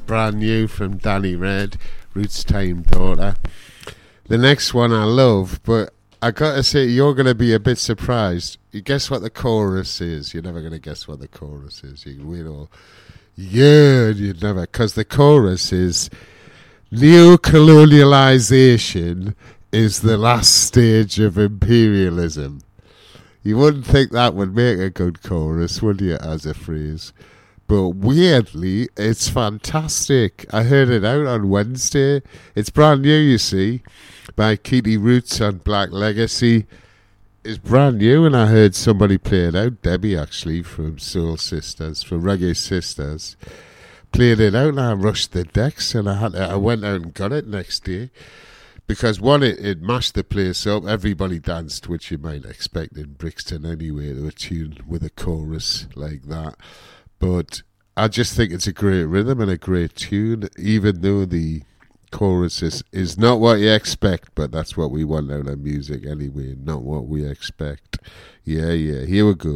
Brand New from Danny Red, Roots Time Daughter. The next one I love, but I gotta say, you're gonna be a bit surprised. You guess what the chorus is? You're never gonna guess what the chorus is. You can win all. Yeah, you'd never, because the chorus is neocolonialization is the last stage of imperialism. You wouldn't think that would make a good chorus, would you, as a phrase? But weirdly, it's fantastic. I heard it out on Wednesday. It's brand new, you see, by Keely Roots on Black Legacy. It's brand new, and I heard somebody play it out. Debbie, actually, from Soul Sisters, from Reggae Sisters, played it out, and I rushed the decks, and I went out and got it next day. Because, one, it mashed the place up. Everybody danced, which you might expect in Brixton anyway, to a tune with a chorus like that. But I just think it's a great rhythm and a great tune, even though the chorus is not what you expect, but that's what we want out of music anyway, not what we expect. Yeah, here we go.